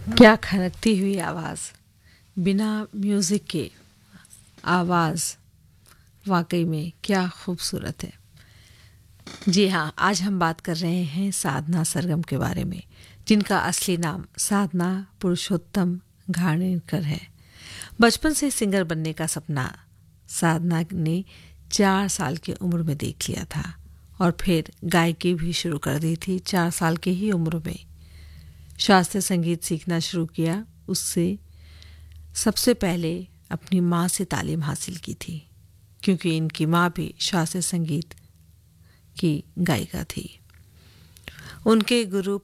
क्या खनकती हुई आवाज़, बिना म्यूज़िक के आवाज़ वाकई में क्या खूबसूरत है। जी हाँ, आज हम बात कर रहे हैं साधना सरगम के बारे में, जिनका असली नाम साधना पुरुषोत्तम घाणेकर है। बचपन से सिंगर बनने का सपना साधना ने 4 साल की उम्र में देख लिया था और फिर गायकी भी शुरू कर दी थी 4 साल की ही उम्र में। शास्त्रीय संगीत सीखना शुरू किया। उससे सबसे पहले अपनी माँ से तालीम हासिल की थी, क्योंकि इनकी माँ भी शास्त्रीय संगीत की गायिका थी। उनके गुरु